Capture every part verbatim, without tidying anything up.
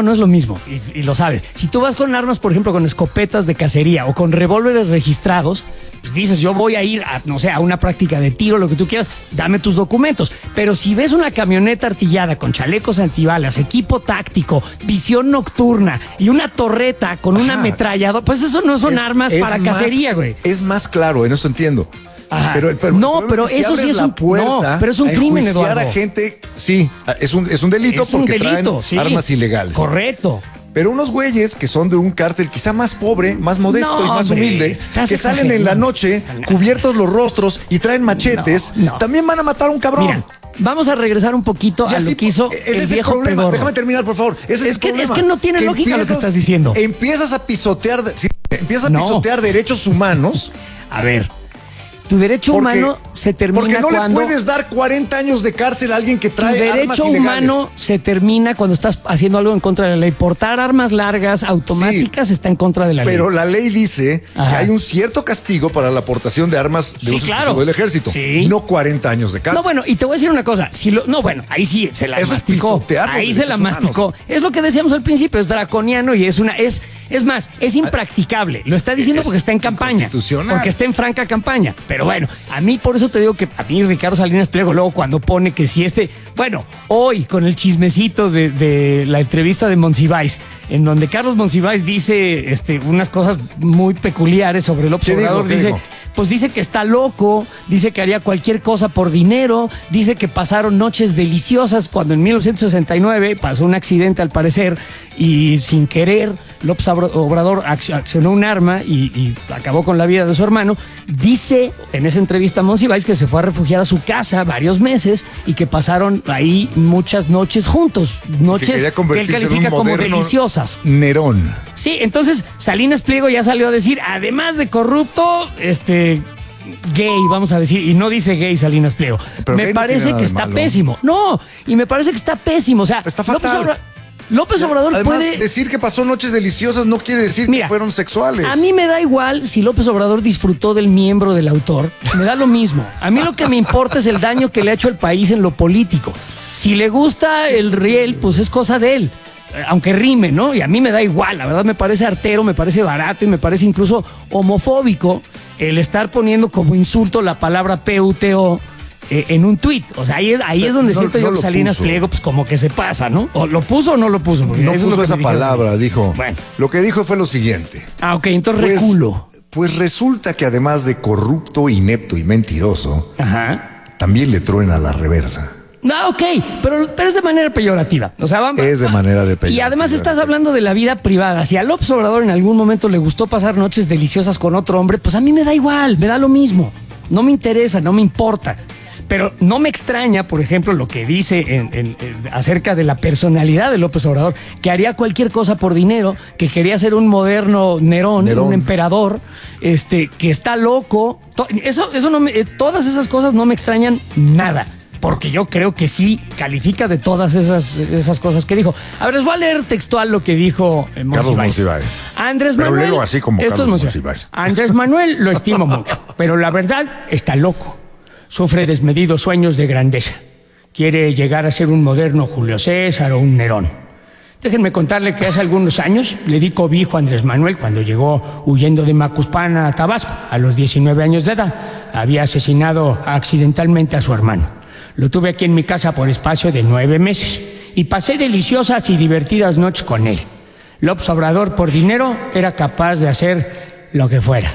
No, no es lo mismo, y, y lo sabes. Si tú vas con armas, por ejemplo, con escopetas de cacería o con revólveres registrados, pues dices, yo voy a ir a, no sé, a una práctica de tiro, lo que tú quieras, dame tus documentos. Pero si ves una camioneta artillada con chalecos antibalas, equipo táctico, visión nocturna y una torreta con una ametralladora, pues eso no son es, armas es para más, cacería, güey. Es más claro, en eso entiendo. Pero, pero, no, pero es eso si sí es un no, pero es un crimen, Eduardo. A gente, sí, es un, es un delito es porque un delito, traen sí. armas ilegales. Correcto. Pero unos güeyes que son de un cártel quizá más pobre, más modesto no, y más hombre, humilde, que salen en la noche cubiertos los rostros y traen machetes, no, no. también van a matar a un cabrón. Mira, vamos a regresar un poquito y a lo que hizo el es viejo el pedorro. Déjame terminar, por favor. Ese es, es, el que, problema. es que no tiene que lógica empiezas, lo que estás diciendo. Empiezas a pisotear, sí, empiezas a no. pisotear derechos humanos. A ver. Tu derecho porque, humano se termina porque no cuando... le puedes dar cuarenta años de cárcel a alguien que trae armas ilegales. Tu derecho humano se termina cuando estás haciendo algo en contra de la ley. Portar armas largas, automáticas, sí, está en contra de la pero ley. Pero la ley dice Ajá. que hay un cierto castigo para la aportación de armas de sí, uso claro. del ejército. Sí. No cuarenta años de cárcel. No, bueno, y te voy a decir una cosa. Si lo, no, bueno, ahí sí se la Eso masticó. Es ahí se la masticó. Humanos. Es lo que decíamos al principio, es draconiano y es una... es Es más, es impracticable. Lo está diciendo es porque está en campaña. Porque está en franca campaña. Pero bueno, a mí por eso te digo que a mí Ricardo Salinas Pliego luego cuando pone que si este... Bueno, hoy con el chismecito de, de la entrevista de Monsiváis, en donde Carlos Monsiváis dice este, unas cosas muy peculiares sobre el observador. Dice... Digo? Pues dice que está loco, dice que haría cualquier cosa por dinero, dice que pasaron noches deliciosas cuando en mil novecientos sesenta y nueve pasó un accidente al parecer y sin querer López Obrador accionó un arma y, y acabó con la vida de su hermano. Dice en esa entrevista a Monsiváis que se fue a refugiar a su casa varios meses y que pasaron ahí muchas noches juntos, noches que, que él califica como deliciosas. Nerón. Sí, entonces Salinas Pliego ya salió a decir, además de corrupto, este gay, vamos a decir, y no dice gay Salinas Pliego. Pero me parece no que está malo. pésimo. No, y me parece que está pésimo. O sea, está fatal. López Obrador, López Obrador Además, puede... decir que pasó noches deliciosas no quiere decir Mira, que fueron sexuales. A mí me da igual si López Obrador disfrutó del miembro del autor. Me da lo mismo. A mí lo que me importa es el daño que le ha hecho el país en lo político. Si le gusta el riel, pues es cosa de él. Aunque rime, ¿no? Y a mí me da igual, la verdad me parece artero, me parece barato y me parece incluso homofóbico el estar poniendo como insulto la palabra P U T O eh, en un tuit. O sea, ahí es, ahí es donde no, siento no yo que Salinas puso. Pliego, pues como que se pasa, ¿no? ¿O lo puso o no lo puso? No puso es esa palabra, dijo. Bueno. Lo que dijo fue lo siguiente. Ah, ok, entonces pues, reculo. Pues resulta que además de corrupto, inepto y mentiroso, Ajá. también le truena la reversa. No, ok, pero, pero es de manera peyorativa. O sea, vamos, es de manera de peyorativa. Y además estás hablando de la vida privada. Si a López Obrador en algún momento le gustó pasar noches deliciosas con otro hombre, pues a mí me da igual, me da lo mismo. No me interesa, no me importa. Pero no me extraña, por ejemplo, lo que dice en, en, en, acerca de la personalidad de López Obrador, que haría cualquier cosa por dinero, que quería ser un moderno Nerón, Nerón. un emperador, este, que está loco. Eso, eso no me, todas esas cosas no me extrañan nada. Porque yo creo que sí califica de todas esas, esas cosas que dijo. A ver, les voy a leer textual lo que dijo eh, Carlos Monsiváis. Andrés pero Manuel. Léelo así como Carlos Monsiváis. Andrés Manuel lo estimo mucho, pero la verdad está loco. Sufre desmedidos sueños de grandeza. Quiere llegar a ser un moderno Julio César o un Nerón. Déjenme contarle que hace algunos años le di cobijo a Andrés Manuel cuando llegó huyendo de Macuspana a Tabasco a los diecinueve años de edad. Había asesinado accidentalmente a su hermano. Lo tuve aquí en mi casa por espacio de nueve meses y pasé deliciosas y divertidas noches con él. López Obrador, por dinero, era capaz de hacer lo que fuera.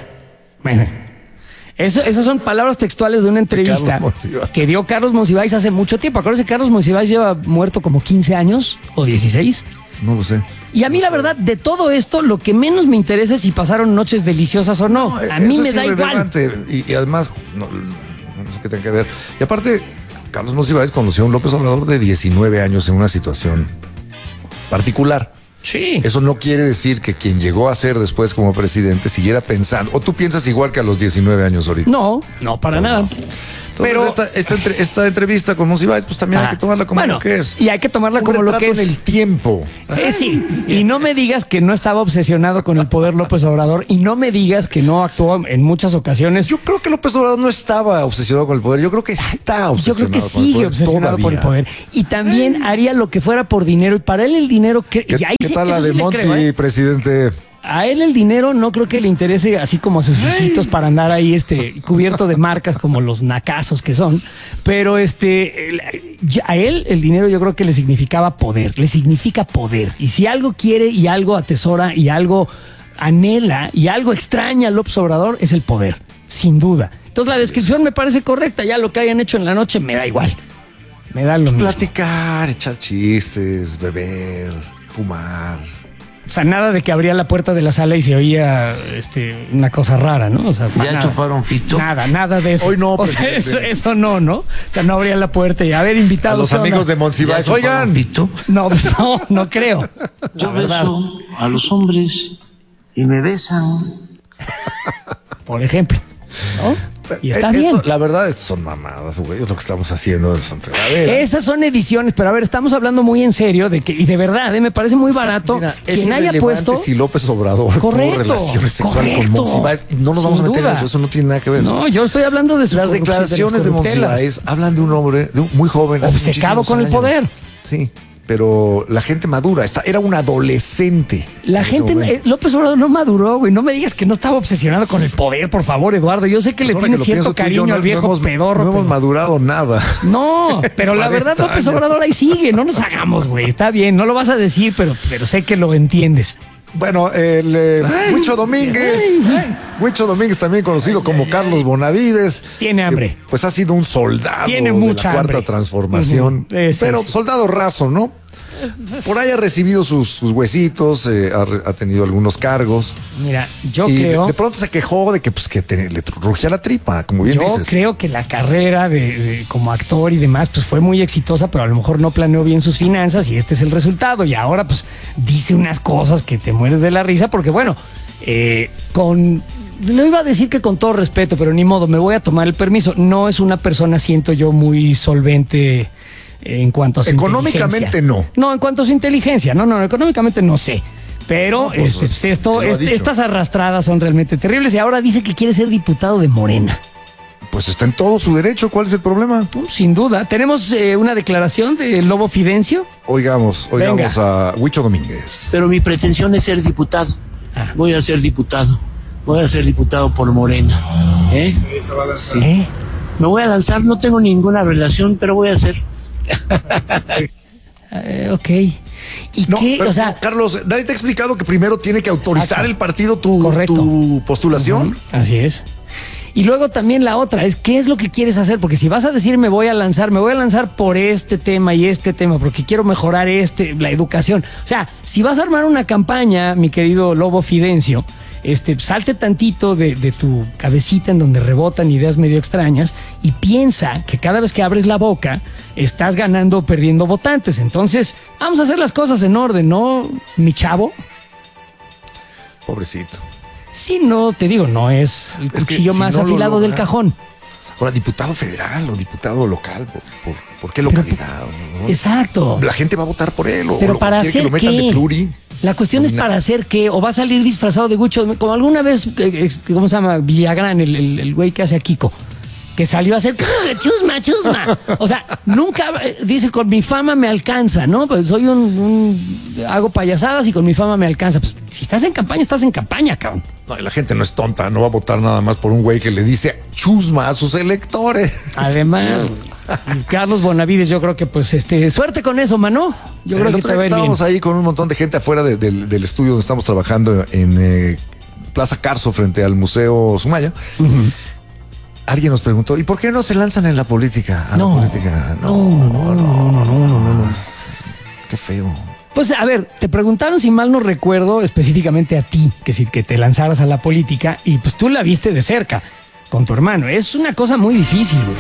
Eso, esas son palabras textuales de una entrevista que dio Carlos Monsiváis hace mucho tiempo. Acuérdense que Carlos Monsiváis lleva muerto como quince años o dieciséis. No lo sé. Y a mí la verdad, de todo esto, lo que menos me interesa es si pasaron noches deliciosas o no. no a mí me da igual. Y, y además, no, no sé qué tiene que ver. Y aparte... Carlos Monsiváis conoció a un López Obrador de diecinueve años en una situación particular. Sí. Eso no quiere decir que quien llegó a ser después como presidente siguiera pensando. ¿O tú piensas igual que a los diecinueve años ahorita? No, no, para no, nada. No. Entonces, pero esta, esta, entre, esta entrevista con Monsiváis, pues también ah, hay que tomarla como bueno, lo que es. Y hay que tomarla como lo que es. En el tiempo. Eh, sí, y no me digas que no estaba obsesionado con el poder López Obrador y no me digas que no actuó en muchas ocasiones. Yo creo que López Obrador no estaba obsesionado con el poder, yo creo que está obsesionado. Yo creo que sigue obsesionado por el poder. Y también haría lo que fuera por dinero y para él el dinero... Que, ¿Qué, y ahí ¿qué sí, tal la de sí Monsi, creo, ¿eh? presidente? A él el dinero no creo que le interese así como a sus hijitos para andar ahí este cubierto de marcas como los nacazos que son, pero este el, a él el dinero yo creo que le significaba poder, le significa poder. Y si algo quiere y algo atesora y algo anhela y algo extraña a López Obrador es el poder, sin duda. Entonces la descripción me parece correcta, ya lo que hayan hecho en la noche me da igual. Me da lo mismo. Platicar, echar chistes, beber, fumar. O sea, nada de que abría la puerta de la sala y se oía este, una cosa rara, ¿no? O sea, ¿Ya nada, chuparon pito? Nada, nada de eso. Hoy no, o sea, eso, eso no, ¿no? O sea, no abría la puerta y haber invitado a los amigos de Monsiváis. Oigan. Pito? No, pues no, no creo. Yo beso a los hombres y me besan. Por ejemplo, ¿no? Y está Esto, bien. La verdad, estas son mamadas, güey. Es lo que estamos haciendo. Son fregaderas. Esas son ediciones, pero a ver, estamos hablando muy en serio de que, y de verdad, ¿eh? Me parece muy barato. Mira, quien haya puesto. Si López Obrador correcto, tuvo relaciones sexuales correcto, con Monsiváis, no nos vamos a meter duda. en eso. Eso no tiene nada que ver. No, yo estoy hablando de sus Las declaraciones de, de Monsiváis hablan de un hombre de un, muy joven, obcecado con el poder. Sí. Pero la gente madura, esta, era un adolescente. La gente, eh, López Obrador no maduró, güey. No me digas que no estaba obsesionado con el poder, por favor, Eduardo. Yo sé que pues le tiene cierto cariño yo, no, al viejo no hemos, pedorro. No hemos pero... madurado nada. No, pero la verdad, López Obrador ahí sigue. No nos hagamos, güey. Está bien, no lo vas a decir, pero, pero sé que lo entiendes. Bueno, el eh, ay, Huicho Domínguez, ay, ay. Huicho Domínguez, también conocido ay, como ay, Carlos Bonavides. Tiene hambre. Que, pues ha sido un soldado tiene de mucha la Cuarta hambre. Transformación. Uh-huh. es, pero es. soldado raso, ¿no? Por ahí ha recibido sus, sus huesitos, eh, ha, ha tenido algunos cargos. Mira, yo y creo... De, de pronto se quejó de que, pues, que te, le rugía la tripa, como bien yo dices. Yo creo que la carrera de, de, como actor y demás pues fue muy exitosa, pero a lo mejor no planeó bien sus finanzas y este es el resultado. Y ahora pues dice unas cosas que te mueres de la risa porque bueno, eh, con... Lo iba a decir que con todo respeto, pero ni modo, me voy a tomar el permiso. No es una persona, siento yo, muy solvente... En cuanto a su económicamente no. No, en cuanto a su inteligencia. No, no, económicamente no sé. Pero no, pues, este, esto, este, estas arrastradas son realmente terribles. Y ahora dice que quiere ser diputado de Morena. Pues está en todo su derecho. ¿Cuál es el problema? Pues, sin duda. Tenemos eh, una declaración de Lobo Fidencio. Oigamos, oigamos Venga. a Huicho Domínguez. Pero mi pretensión es ser diputado. Ah. Voy a ser diputado. Voy a ser diputado por Morena. ¿Eh? Sí. ¿Eh? Me voy a lanzar. No tengo ninguna relación, pero voy a ser. uh, ok. ¿Y no, qué? Pero, o sea, Carlos, nadie te ha explicado que primero tiene que autorizar exacto. el partido tu, tu postulación. Uh-huh. Así es. Y luego también la otra es qué es lo que quieres hacer, porque si vas a decir me voy a lanzar, me voy a lanzar por este tema y este tema, porque quiero mejorar este, la educación. O sea, si vas a armar una campaña, mi querido Lobo Fidencio, Este, salte tantito de, de tu cabecita en donde rebotan ideas medio extrañas y piensa que cada vez que abres la boca estás ganando o perdiendo votantes. Entonces, vamos a hacer las cosas en orden, ¿no, mi chavo? Pobrecito. Sí, no, te digo, no es el es cuchillo si más no afilado del cajón. Ahora, diputado federal o diputado local, ¿por, por, por qué localidad? Pero, ¿no? Exacto. La gente va a votar por él. O, Pero para o hacer que lo metan qué? De pluri. La cuestión es para hacer qué, o va a salir disfrazado de Huicho, como alguna vez, ¿cómo se llama? Villagrán, el, el, el güey que hace a Kiko, que salió a hacer chusma, chusma. O sea, nunca, dice, con mi fama me alcanza, ¿no? Pues soy un, un, hago payasadas y con mi fama me alcanza. Pues si estás en campaña, estás en campaña, cabrón. No, la gente no es tonta, no va a votar nada más por un güey que le dice chusma a sus electores. Además, Carlos Bonavides, yo creo que pues este suerte con eso, mano. Yo creo el que otro te va día estábamos bien. ahí con un montón de gente afuera de, de, del estudio donde estamos trabajando en eh, Plaza Carso frente al Museo Sumaya. Uh-huh. Alguien nos preguntó, ¿y por qué no se lanzan en la política? A no, la política. No, no, no, no, no, no, no, no. Qué feo. Pues a ver, te preguntaron, si mal no recuerdo, específicamente a ti, que si que te lanzaras a la política y pues tú la viste de cerca con tu hermano. Es una cosa muy difícil, güey.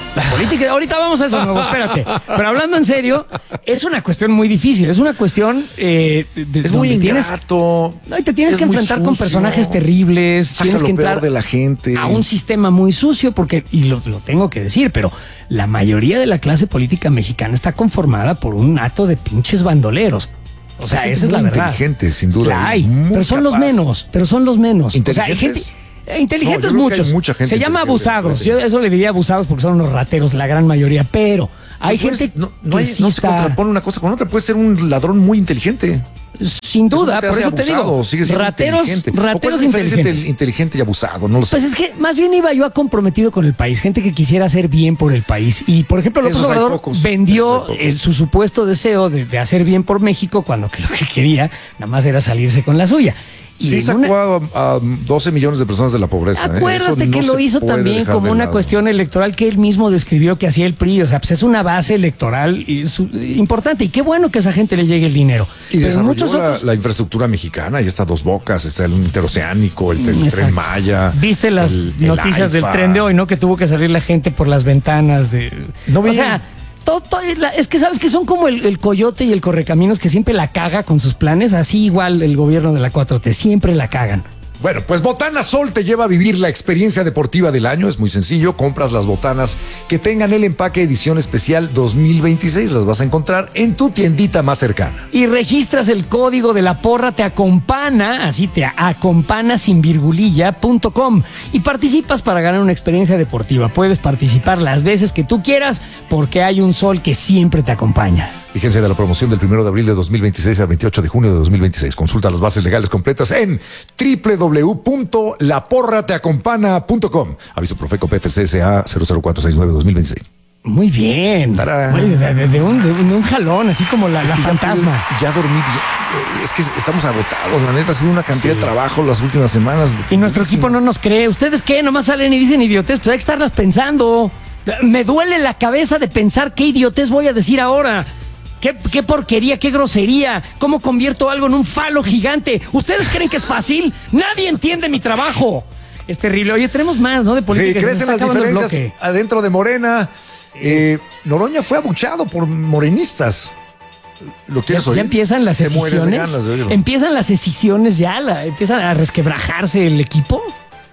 La política, ahorita vamos a eso, nuevo, espérate. Pero hablando en serio, es una cuestión muy difícil. Es una cuestión eh, de, es muy ingrato. No, y te tienes que enfrentar sucio, con personajes terribles. Saca tienes lo que entrar peor de la gente. A un sistema muy sucio, porque, y lo, lo tengo que decir, pero la mayoría de la clase política mexicana está conformada por un hato de pinches bandoleros. O sea, esa es la verdad. Inteligente, sin duda. La hay, pero son capaz. los menos, pero son los menos. O sea, hay gente... Inteligentes no, muchos. Se llama abusados. Yo eso le diría abusados porque son unos rateros, la gran mayoría. Pero hay no gente no, no, que hay, sí no está... se contrapone una cosa con otra. Puede ser un ladrón muy inteligente. Sin duda, eso por eso abusado, te digo. Sigue siendo rateros, inteligente. rateros inteligentes. inteligente y abusado, no lo sé. Pues es que más bien iba yo a comprometido con el país, gente que quisiera hacer bien por el país. Y por ejemplo, López Obrador pocos, vendió el, su supuesto deseo de, de hacer bien por México cuando que lo que quería nada más era salirse con la suya. Sí, sacó una... a, a doce millones de personas de la pobreza. Acuérdate ¿eh? no que lo hizo también como una lado. cuestión electoral que él mismo describió que hacía el P R I. O sea, pues es una base electoral y su, importante. Y qué bueno que a esa gente le llegue el dinero. Y pero desarrolló muchos la, otros... la infraestructura mexicana. Y está Dos Bocas, está el interoceánico, el, el Tren Maya. Viste las el, noticias el del tren de hoy, ¿no? Que tuvo que salir la gente por las ventanas de... No o sea... Todo, todo, es que sabes que son como el, el coyote y el correcaminos que siempre la caga con sus planes, así igual el gobierno de la cuatro T, siempre la cagan. Bueno, pues Botana Sol te lleva a vivir la experiencia deportiva del año. Es muy sencillo, compras las botanas que tengan el empaque edición especial dos mil veintiséis. Las vas a encontrar en tu tiendita más cercana. Y registras el código de la porra Te Acompana, así te acompana sin virgulilla punto com y participas para ganar una experiencia deportiva. Puedes participar las veces que tú quieras porque hay un sol que siempre te acompaña. Vigencia de la promoción del primero de abril de dos mil veintiséis al veintiocho de junio de dos mil veintiséis. Consulta las bases legales completas en doble u doble u doble u punto la porra te acompana punto com. Aviso Profeco P F C S A cero cero cuatro seis nueve dos mil veintiséis. Muy bien. Oye, de, de, de, un, de, un, de un jalón, así como la, la fantasma. Ya, ya dormí bien. Es que estamos agotados. La neta ha sido una cantidad sí. de trabajo las últimas semanas. Y nuestro equipo no nos cree. ¿Ustedes qué? Nomás salen y dicen idiotez. Pues hay que estarlas pensando. Me duele la cabeza de pensar qué idiotez voy a decir ahora. ¿Qué, qué porquería, qué grosería? ¿Cómo convierto algo en un falo gigante? ¿Ustedes creen que es fácil? Nadie entiende mi trabajo. Es terrible. Oye, tenemos más, ¿no? De política. Sí, crecen las diferencias adentro de Morena. Eh, Noroña fue abuchado por morenistas. ¿Lo quieres ya, oír? ya empiezan las decisiones. Empiezan las decisiones ya. La, empiezan a resquebrajarse el equipo.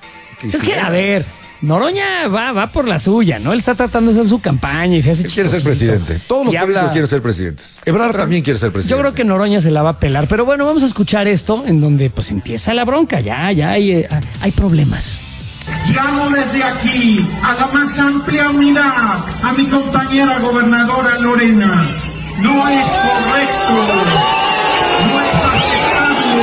Es que, a ver... Noroña va, va por la suya, ¿no? Él está tratando de hacer su campaña y se hace quiere ser presidente. Todos los políticos habla... quieren ser presidentes. Ebrard pero también quiere ser presidente. Yo creo que Noroña se la va a pelar. Pero bueno, vamos a escuchar esto en donde pues empieza la bronca. Ya, ya hay, eh, hay problemas. Llamo desde aquí a la más amplia unidad a mi compañera gobernadora Lorena. No es correcto. No es aceptable.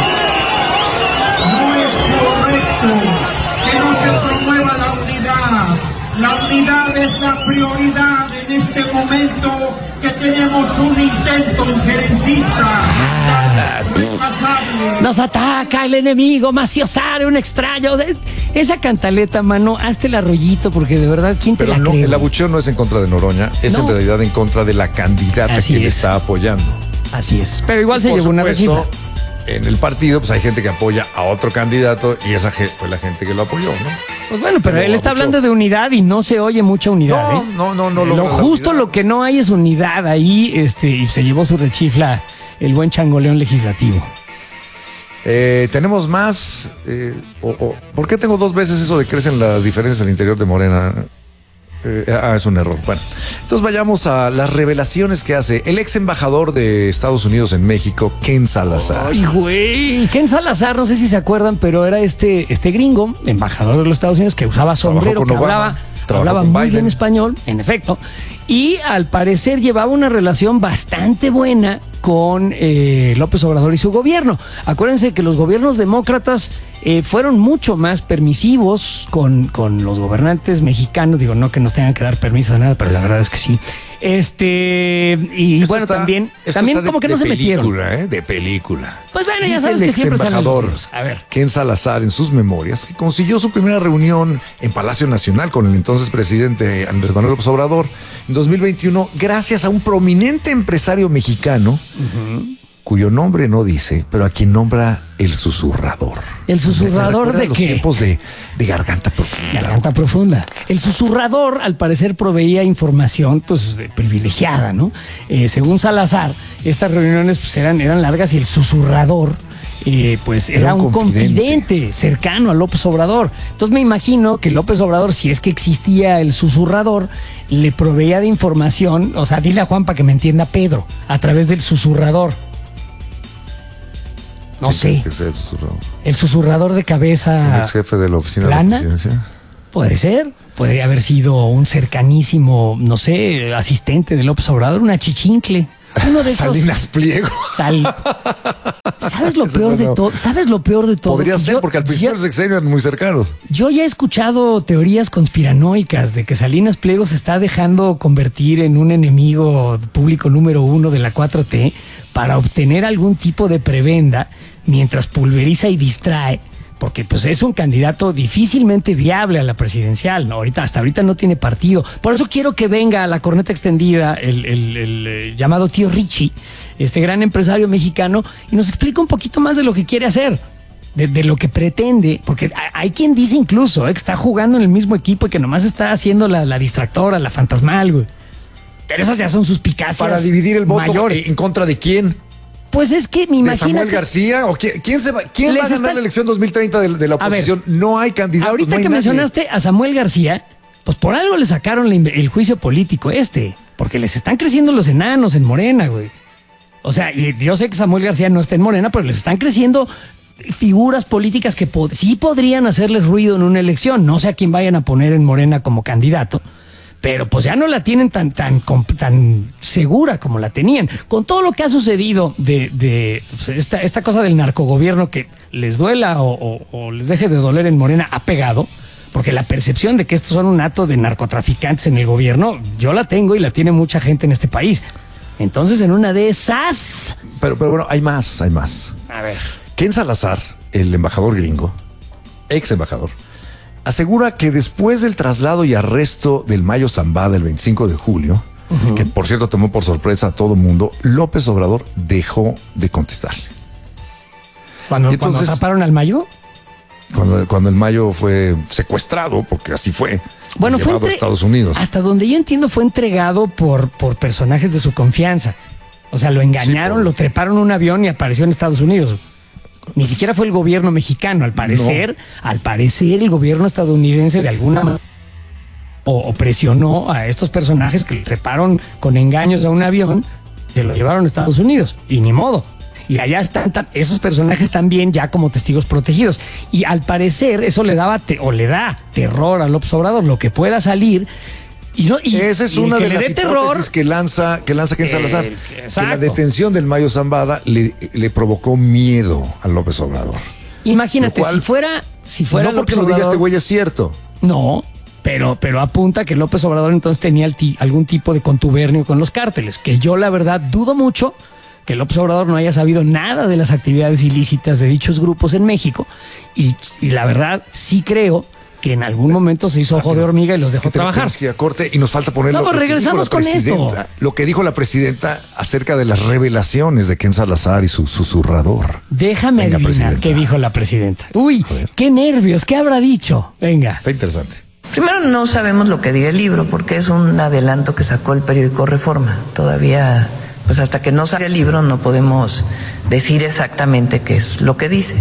No es correcto. Que no se promueva la unidad. La unidad es la prioridad en este momento que tenemos un intento injerencista. Ah, nos ataca el enemigo, maciosare, un extraño. Esa cantaleta, mano, hazte el arrollito porque de verdad, ¿quién te Pero la no, cree? El abucheo no es en contra de Noroña, es no. en realidad en contra de la candidata Así que es. le está apoyando. Así es, pero igual y se llevó una rechifla. En el partido, pues hay gente que apoya a otro candidato y esa fue la gente que lo apoyó, ¿no? Pues bueno, pero, pero él está mucho. hablando de unidad y no se oye mucha unidad. No, ¿eh? no, no, no. Lo justo lo que no hay es unidad ahí, este, y se llevó su rechifla el buen changoleón legislativo. Eh, tenemos más. Eh, o, o, ¿Por qué tengo dos veces eso de crecen las diferencias al interior de Morena? Eh, ah, es un error. Bueno, entonces vayamos a las revelaciones que hace el ex embajador de Estados Unidos en México, Ken Salazar. Ay, güey. Ken Salazar, no sé si se acuerdan, pero era este, este gringo, embajador de los Estados Unidos, que usaba sombrero, que Obama, hablaba, hablaba muy Biden. bien español, en efecto. Y al parecer llevaba una relación bastante buena con eh, López Obrador y su gobierno. Acuérdense que los gobiernos demócratas eh, fueron mucho más permisivos con, con los gobernantes mexicanos. Digo, no que nos tengan que dar permiso de nada, pero la verdad es que sí. Este, y esto bueno, está, también, también de, como que no se película, metieron. ¿eh? De película. Pues bueno, ya Dice sabes el que siempre salen embajador los A ver. Ken Salazar en sus memorias que consiguió su primera reunión en Palacio Nacional con el entonces presidente Andrés Manuel López Obrador en dos mil veintiuno gracias a un prominente empresario mexicano uh-huh. cuyo nombre no dice, pero a quien nombra el susurrador. ¿El susurrador de los qué? tiempos de, de garganta profunda. Garganta profunda. El susurrador, al parecer, proveía información pues privilegiada, ¿no? Eh, según Salazar, estas reuniones pues, eran, eran largas y el susurrador eh, pues era, era un, un confidente. confidente cercano a López Obrador. Entonces me imagino que López Obrador, si es que existía el susurrador, le proveía de información, o sea, dile a Juan para que me entienda Pedro, a través del susurrador. No sé. Que sea el susurrador? El susurrador de cabeza. ¿El ex jefe de la oficina plana? de la presidencia? Puede ser. Podría haber sido un cercanísimo, no sé, asistente de López Obrador, una chichincle. Uno de esos. Salinas Pliego. Sal... ¿Sabes lo peor de todo? ¿Sabes lo peor de todo? Podría ser, yo, porque al principio del sexenio eran muy cercanos. Yo ya he escuchado teorías conspiranoicas de que Salinas Pliego se está dejando convertir en un enemigo público número uno de la cuatro T para obtener algún tipo de prebenda mientras pulveriza y distrae, porque pues es un candidato difícilmente viable a la presidencial, ¿no? Ahorita, hasta ahorita no tiene partido. Por eso quiero que venga a la corneta extendida el, el, el, el llamado tío Richie, este gran empresario mexicano, y nos explica un poquito más de lo que quiere hacer, de, de lo que pretende, porque hay quien dice incluso eh, que está jugando en el mismo equipo y que nomás está haciendo la, la distractora, la fantasmal, güey. Pero esas ya son suspicacias para dividir el voto mayores. ¿En contra de quién? Pues es que me imagino. ¿De Samuel García? ¿O quién, quién, se va, quién va a ganar están... la elección dos mil treinta de, de la oposición? Ver, no hay candidatos. Ahorita no hay que nadie. mencionaste a Samuel García, pues por algo le sacaron la, el juicio político este, porque les están creciendo los enanos en Morena, güey. O sea, y yo sé que Samuel García no está en Morena, pero les están creciendo figuras políticas que pod- sí podrían hacerles ruido en una elección. No sé a quién vayan a poner en Morena como candidato, pero pues ya no la tienen tan, tan, tan segura como la tenían. Con todo lo que ha sucedido de, de pues esta, esta cosa del narcogobierno, que les duela o, o, o les deje de doler en Morena, ha pegado, porque la percepción de que estos son un acto de narcotraficantes en el gobierno, yo la tengo y la tiene mucha gente en este país. Entonces, en una de esas... Pero, pero bueno, hay más, hay más. A ver. Ken Salazar, el embajador gringo, ex embajador, asegura que después del traslado y arresto del Mayo Zambada el veinticinco de julio, uh-huh. que por cierto tomó por sorpresa a todo mundo, López Obrador dejó de contestarle. ¿Cuando, entonces, ¿cuando atraparon al Mayo? Cuando, cuando el Mayo fue secuestrado, porque así fue, bueno, llevado fue entre, a Estados Unidos. Hasta donde yo entiendo fue entregado por, por personajes de su confianza. O sea, lo engañaron, sí, por... lo treparon en un avión y apareció en Estados Unidos. Ni siquiera fue el gobierno mexicano, al parecer, no. al parecer el gobierno estadounidense de alguna manera o, o presionó a estos personajes que le treparon con engaños a un avión, se lo llevaron a Estados Unidos, y ni modo. Y allá están esos personajes también ya como testigos protegidos. Y al parecer eso le daba te, o le da terror a López Obrador, lo que pueda salir. Y no, y, Esa es y una de las hipótesis terror, que lanza que lanza Ken Salazar. Eh, que la detención del Mayo Zambada le, le provocó miedo a López Obrador. Imagínate, cual, si fuera, si fuera no porque López lo diga Obrador, este güey es cierto. No, pero, pero apunta que López Obrador entonces tenía el ti, algún tipo de contubernio con los cárteles, que yo la verdad dudo mucho que López Obrador no haya sabido nada de las actividades ilícitas de dichos grupos en México, y, y la verdad sí creo que en algún momento se hizo ojo de hormiga y los dejó es que trabajar. Que ir a corte y nos falta poner no, lo, pues lo regresamos con esto. Lo que dijo la presidenta acerca de las revelaciones de Ken Salazar y su susurrador. Déjame Venga, adivinar presidenta. qué dijo la presidenta. Uy, qué nervios, ¿qué habrá dicho? Venga. Está interesante. Primero, no sabemos lo que diga el libro porque es un adelanto que sacó el periódico Reforma. Todavía, pues hasta que no salga el libro no podemos decir exactamente qué es lo que dice.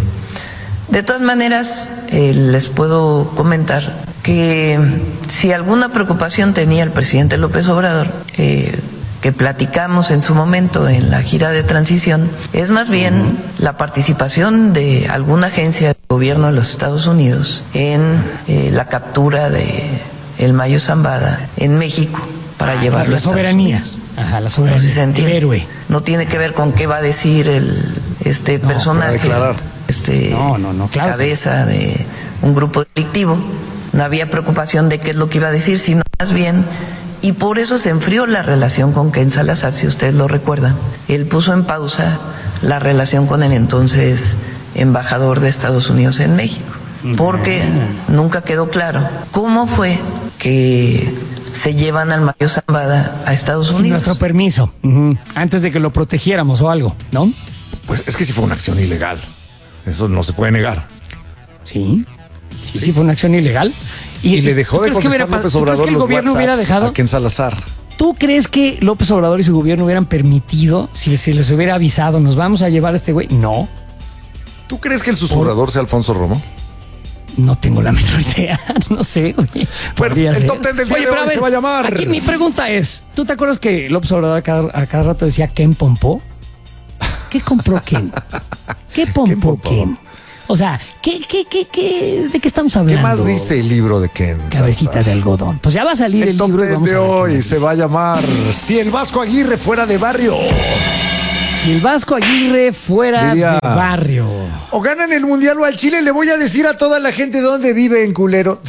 De todas maneras, eh, les puedo comentar que si alguna preocupación tenía el presidente López Obrador, eh, que platicamos en su momento en la gira de transición, es más bien uh-huh. la participación de alguna agencia del gobierno de los Estados Unidos en eh, la captura de el Mayo Zambada en México para ah, llevarlo la a Estados soberanía. Unidos. Ajá, la soberanía. No, si se entiende. El héroe. No tiene que ver con qué va a decir el este no, personaje. Declarar. Este, no, no, no, claro. cabeza de un grupo delictivo. No había preocupación de qué es lo que iba a decir, sino más bien, y por eso se enfrió la relación con Ken Salazar, si ustedes lo recuerdan. Él puso en pausa la relación con el entonces embajador de Estados Unidos en México, porque nunca quedó claro cómo fue que se llevan al Mario Zambada a Estados Unidos. Sin nuestro permiso, uh-huh. Antes de que lo protegiéramos o algo, ¿no? Pues es que sí fue una acción ilegal. Eso no se puede negar. Sí, sí, sí fue una acción ilegal. Y, y le dejó de contestar hubiera, López Obrador que el los gobierno hubiera dejado a Ken Salazar. ¿Tú crees que López Obrador y su gobierno hubieran permitido, si, si les hubiera avisado, nos vamos a llevar a este güey? No. ¿Tú crees que el susurrador Por... sea Alfonso Romo? No tengo la menor idea, no sé. Oye, bueno, el ser. Top ten del día Oye, de hoy ver, se va a llamar. Aquí mi pregunta es, ¿tú te acuerdas que López Obrador a cada, a cada rato decía Ken Pompó? ¿Qué compró Ken? ¿Qué pompó Ken? O sea, ¿qué, qué, qué, qué, ¿de qué estamos hablando? ¿Qué más dice el libro de Ken? Cabecita Salazar? De algodón. Pues ya va a salir el, el libro. El top ten de hoy se va a llamar Si el Vasco Aguirre fuera de barrio. Si el Vasco Aguirre fuera Diría, de barrio. O ganan el Mundial o al Chile, le voy a decir a toda la gente dónde vive en culero.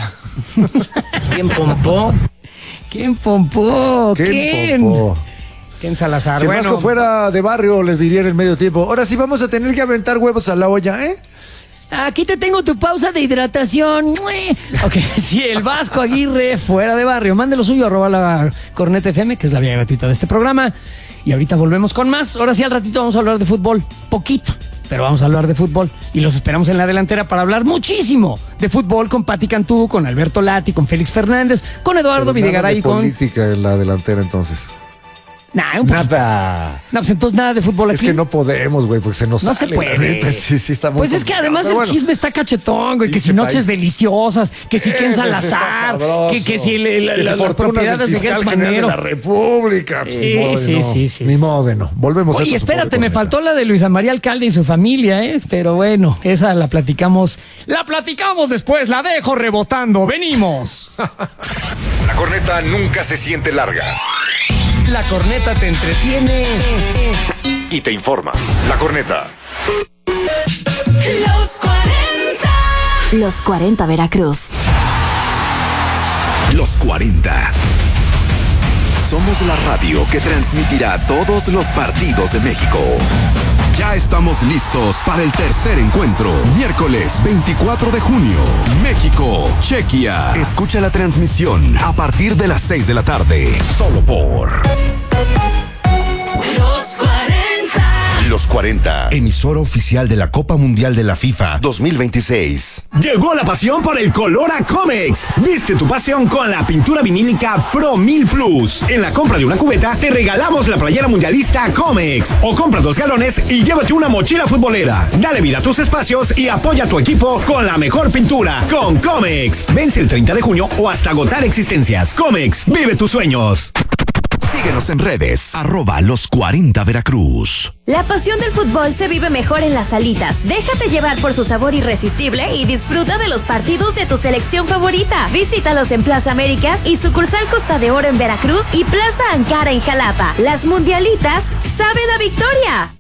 ¿Quién pompó? ¿Quién pompó? ¿Quién ¿Quién? pompó? Ken Salazar. Si el bueno, Vasco fuera de barrio, les diría en el medio tiempo. Ahora sí vamos a tener que aventar huevos a la olla, ¿eh? Aquí te tengo tu pausa de hidratación. Ok, si el Vasco Aguirre fuera de barrio, mande lo suyo, arroba la Corneta F M, que es la vía gratuita de este programa. Y ahorita volvemos con más. Ahora sí, al ratito vamos a hablar de fútbol. Poquito, pero vamos a hablar de fútbol. Y los esperamos en la delantera para hablar muchísimo de fútbol con Pati Cantú, con Alberto Lati, con Félix Fernández, con Eduardo Videgaray y con... política en la delantera, entonces. Nah, nada. No, pues entonces nada de fútbol aquí. Es que no podemos, güey, porque se nos No sale, se puede. Sí, sí está muy pues es que además el bueno, chisme está cachetón, güey. Que si noches país. deliciosas, que si Ken Salazar, que, que si el, el, que la, las propiedades de Gertz Manero. de la República. Pues, sí, ni sí, no. sí, sí. Ni modo de no. Volvemos Oye, a espérate, me faltó la de Luisa María Alcalde y su familia, ¿eh? Pero bueno, esa la platicamos. La platicamos después, la dejo rebotando. Venimos. La corneta nunca se siente larga. La corneta te entretiene y te informa. La corneta. Los cuarenta. Los cuarenta Veracruz. Los cuarenta. Somos la radio que transmitirá todos los partidos de México. Ya estamos listos para el tercer encuentro. Miércoles veinticuatro de junio. México, Chequia. Escucha la transmisión a partir de las seis de la tarde. Solo por... Los cuarenta. Los cuarenta. Emisora oficial de la Copa Mundial de la FIFA dos mil veintiséis. Llegó la pasión por el color a Comex. Viste tu pasión con la pintura vinílica Pro mil Plus. En la compra de una cubeta te regalamos la playera mundialista Comex. O compra dos galones y llévate una mochila futbolera. Dale vida a tus espacios y apoya a tu equipo con la mejor pintura. Con Comex. Vence el treinta de junio o hasta agotar existencias. Comex, vive tus sueños. Síguenos en redes, arroba los cuarenta Veracruz. La pasión del fútbol se vive mejor en las alitas. Déjate llevar por su sabor irresistible y disfruta de los partidos de tu selección favorita. Visítalos en Plaza Américas y sucursal Costa de Oro en Veracruz y Plaza Ankara en Jalapa. Las mundialitas saben a victoria.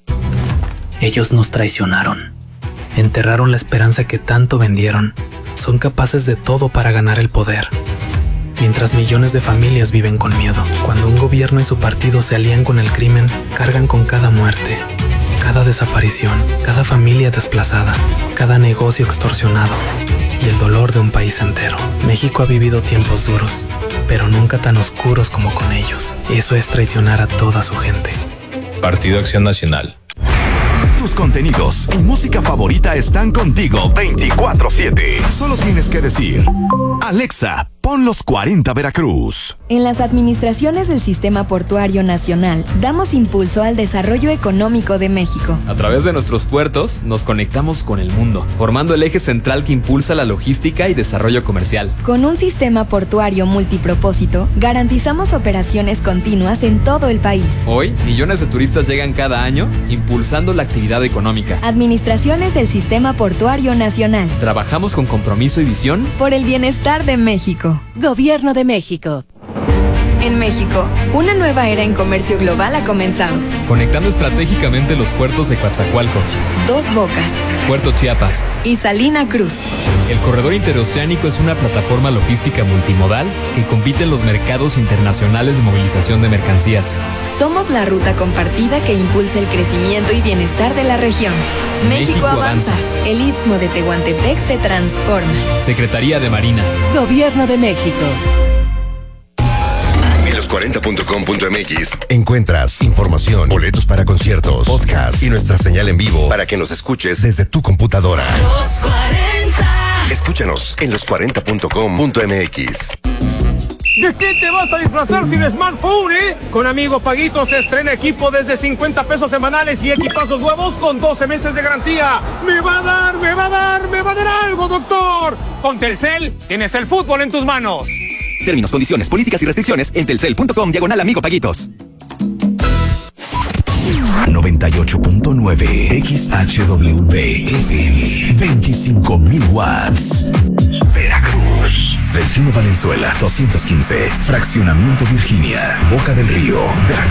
Ellos nos traicionaron. Enterraron la esperanza que tanto vendieron. Son capaces de todo para ganar el poder. Mientras millones de familias viven con miedo. Cuando un gobierno y su partido se alían con el crimen, cargan con cada muerte, cada desaparición, cada familia desplazada, cada negocio extorsionado y el dolor de un país entero. México ha vivido tiempos duros, pero nunca tan oscuros como con ellos. Eso es traicionar a toda su gente. Partido Acción Nacional. Tus contenidos y música favorita están contigo veinticuatro siete. Solo tienes que decir: Alexa, pon los cuarenta Veracruz. En las administraciones del Sistema Portuario Nacional, damos impulso al desarrollo económico de México. A través de nuestros puertos, nos conectamos con el mundo, formando el eje central que impulsa la logística y desarrollo comercial. Con un sistema portuario multipropósito, garantizamos operaciones continuas en todo el país. Hoy, millones de turistas llegan cada año, impulsando la actividad económica. Administraciones del Sistema Portuario Nacional. Trabajamos con compromiso y visión por el bienestar de México. Gobierno de México. En México, una nueva era en comercio global ha comenzado. Conectando estratégicamente los puertos de Coatzacoalcos, Dos Bocas, Puerto Chiapas y Salina Cruz. El corredor interoceánico es una plataforma logística multimodal que compite en los mercados internacionales de movilización de mercancías. Somos la ruta compartida que impulsa el crecimiento y bienestar de la región. México, México avanza. avanza. El Istmo de Tehuantepec se transforma. Secretaría de Marina. Gobierno de México. cuarenta punto com punto m x encuentras información, boletos para conciertos, podcast y nuestra señal en vivo para que nos escuches desde tu computadora. Los cuarenta. Escúchanos en los cuarenta punto com punto m x. ¿De qué te vas a disfrazar sin smartphone, eh? Con Amigo Paguito se estrena equipo desde cincuenta pesos semanales y equipazos nuevos con doce meses de garantía. ¡Me va a dar, me va a dar, me va a dar algo, doctor! Con Telcel tienes el fútbol en tus manos. Términos, condiciones, políticas y restricciones en telcel punto com diagonal Amigo Paguitos. noventa y ocho punto nueve X H W F M, veinticinco mil watts. Veracruz. Delfino Valenzuela, doscientos quince. Fraccionamiento Virginia, Boca del Río, Veracruz.